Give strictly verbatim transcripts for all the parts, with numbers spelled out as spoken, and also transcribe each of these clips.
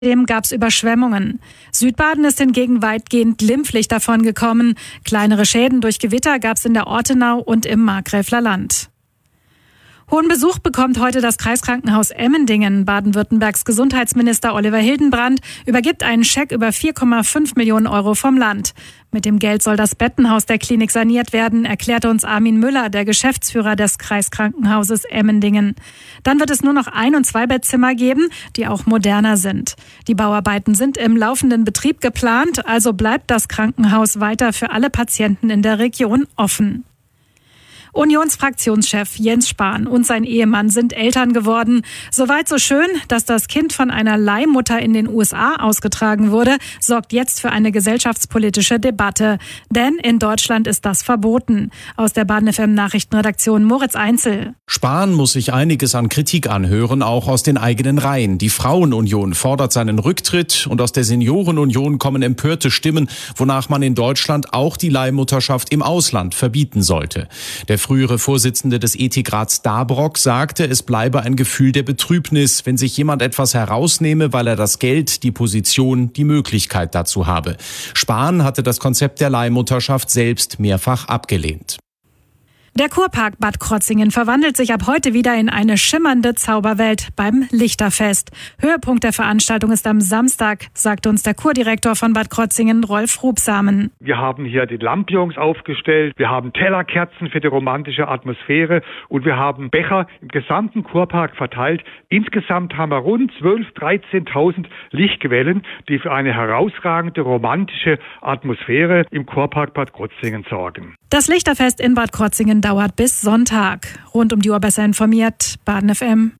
Dem gab es Überschwemmungen. Südbaden ist hingegen weitgehend glimpflich davongekommen. Kleinere Schäden durch Gewitter gab es in der Ortenau und im Markgräfler Land. Hohen Besuch bekommt heute das Kreiskrankenhaus Emmendingen. Baden-Württembergs Gesundheitsminister Oliver Hildenbrand übergibt einen Scheck über vier Komma fünf Millionen Euro vom Land. Mit dem Geld soll das Bettenhaus der Klinik saniert werden, erklärte uns Armin Müller, der Geschäftsführer des Kreiskrankenhauses Emmendingen. Dann wird es nur noch Ein- und Zweibettzimmer geben, die auch moderner sind. Die Bauarbeiten sind im laufenden Betrieb geplant, also bleibt das Krankenhaus weiter für alle Patienten in der Region offen. Unionsfraktionschef Jens Spahn und sein Ehemann sind Eltern geworden. Soweit so schön, dass das Kind von einer Leihmutter in den U S A ausgetragen wurde, sorgt jetzt für eine gesellschaftspolitische Debatte. Denn in Deutschland ist das verboten. Aus der Baden F M Nachrichtenredaktion Moritz Einzel. Spahn muss sich einiges an Kritik anhören, auch aus den eigenen Reihen. Die Frauenunion fordert seinen Rücktritt und aus der Seniorenunion kommen empörte Stimmen, wonach man in Deutschland auch die Leihmutterschaft im Ausland verbieten sollte. Der frühere Vorsitzende des Ethikrats Dabrock sagte, es bleibe ein Gefühl der Betrübnis, wenn sich jemand etwas herausnehme, weil er das Geld, die Position, die Möglichkeit dazu habe. Spahn hatte das Konzept der Leihmutterschaft selbst mehrfach abgelehnt. Der Kurpark Bad Krotzingen verwandelt sich ab heute wieder in eine schimmernde Zauberwelt beim Lichterfest. Höhepunkt der Veranstaltung ist am Samstag, sagte uns der Kurdirektor von Bad Krotzingen, Rolf Rubsamen. Wir haben hier die Lampions aufgestellt, wir haben Tellerkerzen für die romantische Atmosphäre und wir haben Becher im gesamten Kurpark verteilt. Insgesamt haben wir rund zwölftausend, dreizehntausend Lichtquellen, die für eine herausragende romantische Atmosphäre im Kurpark Bad Krotzingen sorgen. Das Lichterfest in Bad Krotzingen dauert bis Sonntag. Rund um die Uhr besser informiert, Baden F M.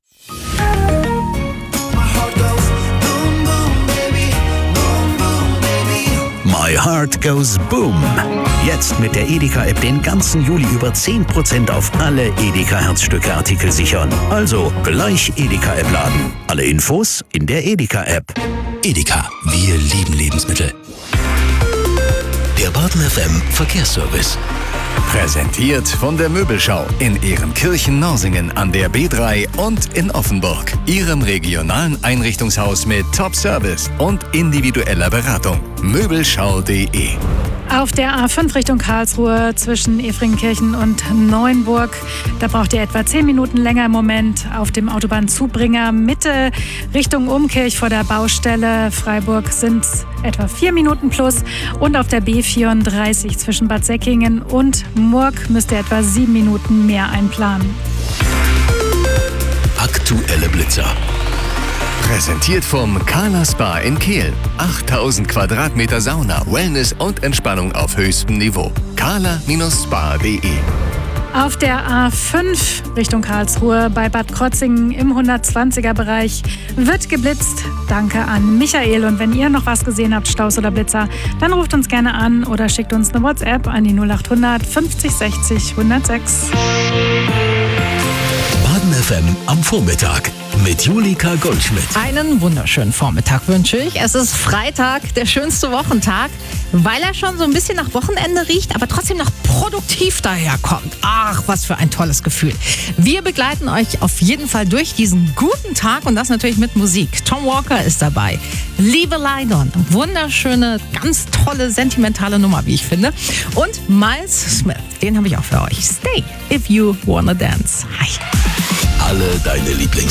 My Heart Goes Boom. Jetzt mit der Edeka-App den ganzen Juli über zehn Prozent auf alle Edeka-Herzstücke-Artikel sichern. Also gleich Edeka-App laden. Alle Infos in der Edeka-App. Edeka, wir lieben Lebensmittel. Der Baden F M Verkehrsservice. Präsentiert von der Möbelschau in Ehrenkirchen-Norsingen an der B drei und in Offenburg. Ihrem regionalen Einrichtungshaus mit Top-Service und individueller Beratung. Möbelschau punkt de. Auf der A fünf Richtung Karlsruhe zwischen Efringkirchen und Neuenburg. Da braucht ihr etwa zehn Minuten länger im Moment. Auf dem Autobahnzubringer Mitte Richtung Umkirch vor der Baustelle Freiburg sind es etwa vier Minuten plus. Und auf der B vierunddreißig zwischen Bad Säckingen und Murg müsst ihr etwa sieben Minuten mehr einplanen. Aktuelle Blitzer. Präsentiert vom Kala Spa in Kehl. achttausend Quadratmeter Sauna, Wellness und Entspannung auf höchstem Niveau. kala Spa punkt de. Auf der A fünf Richtung Karlsruhe bei Bad Krotzingen im hundertzwanziger Bereich wird geblitzt. Danke an Michael. Und wenn ihr noch was gesehen habt, Staus oder Blitzer, dann ruft uns gerne an oder schickt uns eine WhatsApp an die null acht hundert fünfzig sechzig hundertsechs. Baden F M am Vormittag mit Julika Goldschmidt. Einen wunderschönen Vormittag wünsche ich. Es ist Freitag, der schönste Wochentag, weil er schon so ein bisschen nach Wochenende riecht, aber trotzdem noch produktiv daherkommt. Ach, was für ein tolles Gefühl. Wir begleiten euch auf jeden Fall durch diesen guten Tag und das natürlich mit Musik. Tom Walker ist dabei. Leave a Light On. Wunderschöne, ganz tolle, sentimentale Nummer, wie ich finde. Und Miles Smith, den habe ich auch für euch. Stay if you wanna dance. Hi. Alle deine Lieblings